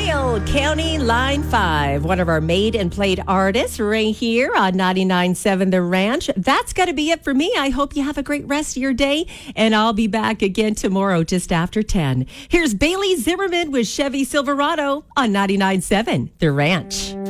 Whale County Line 5, one of our made and played artists right here on 99.7 The Ranch. That's going to be it for me. I hope you have a great rest of your day, and I'll be back again tomorrow just after 10. Here's Bailey Zimmerman with Chevy Silverado on 99.7 The Ranch.